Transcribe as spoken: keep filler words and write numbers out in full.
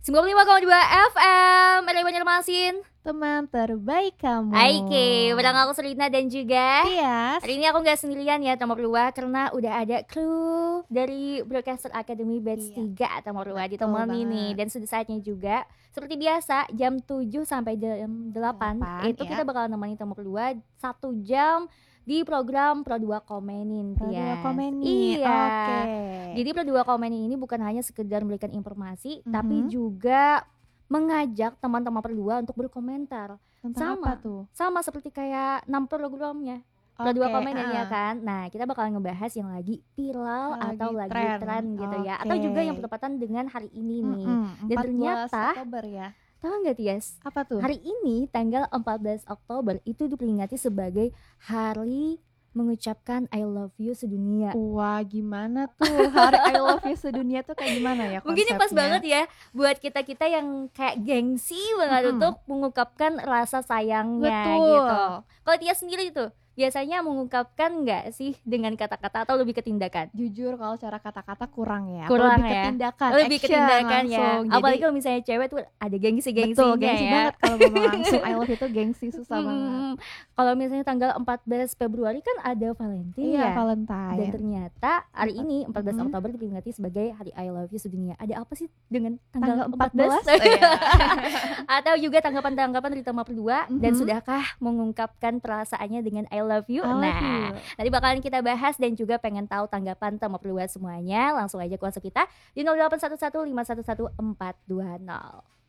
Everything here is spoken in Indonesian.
sembilan puluh lima koma dua F M R I Banjarmasin, teman terbaik kamu. Oke, bareng aku Selina dan juga Tias. Hari ini aku gak sendirian ya Tama Perlua, karena udah ada kru dari Broadcaster Academy Batch Iya. tiga Tama Perlua Betul ditemani banget. nih. Dan sudah saatnya juga seperti biasa jam tujuh sampai jam delapan Delapan, itu ya. kita bakal nemenin Tama Perlua satu jam di program Pro dua Komenin, Pro dua Tias. Komenin. Iya. Oke. Jadi Pro dua Komenin ini bukan hanya sekedar memberikan informasi, Mhm. tapi juga mengajak teman-teman Perdua untuk berkomentar. Tentang sama. apa tuh? Sama seperti kayak enam programnya Pro dua Oke, Komenin ya ah. kan. Nah, kita bakal ngebahas yang lagi viral Lagi atau lagi tren. tren gitu ya. Oke. Atau juga yang bertepatan dengan hari ini nih. Mm-mm, Dan empat belas ternyata Oktober ya. tahu nggak Tias? Apa tuh? Hari ini tanggal empat belas Oktober itu diperingati sebagai hari mengucapkan I love you sedunia. Wah, gimana tuh hari I love you sedunia tuh kayak gimana ya konsepnya? Mungkin ini pas banget ya buat kita-kita yang kayak gengsi banget Mm-mm. untuk mengungkapkan rasa sayangnya. Betul. Gitu. Kalau Tia sendiri tuh biasanya mengungkapkan nggak sih dengan kata-kata atau lebih ke tindakan? Jujur kalau cara kata-kata kurang ya. Kurang lebih ya? ke tindakan, Lebih ke action tindakan ya. langsung. Jadi, Apalagi kalau misalnya cewek tuh ada gengsi-gengsinya betul, gengsi ya. banget kalau ngomong langsung I love you tuh gengsi susah Hmm, banget. Kalau misalnya tanggal empat belas Februari kan ada Valentine Iya, ya. Valentine. Dan ternyata hari ini empat belas Mhm. Oktober diperingati sebagai hari I love you sedunia. Ada apa sih dengan Tanggal tanggal, empat belas? empat belas? Oh, iya. Atau juga tanggapan-tanggapan dari Tama Perdua. Dan Mhm. sudahkah mengungkapkan perasaannya dengan I love you? I love Nah, you. nanti bakalan kita bahas dan juga pengen tahu tanggapan Tama Perdua semuanya. Langsung aja ke WhatsApp kita di nol delapan satu satu lima satu satu empat dua nol.